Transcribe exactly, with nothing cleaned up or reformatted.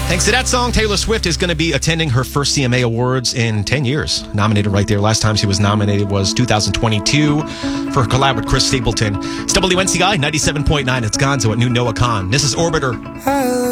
Thanks to that song, Taylor Swift is going to be attending her first C M A Awards in ten years. Nominated right there. Last time she was nominated was two thousand twenty-two for her collab with Chris Stapleton. It's W N C I ninety-seven point nine. It's Gonzo at New Noah Khan. This is Orbiter.